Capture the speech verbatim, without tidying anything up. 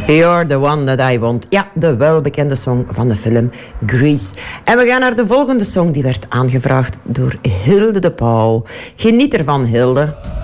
You're the one that I want. Ja, de welbekende song van de film Grease. En we gaan naar de volgende song die werd aangevraagd door Hilde de Pauw. Geniet ervan, Hilde.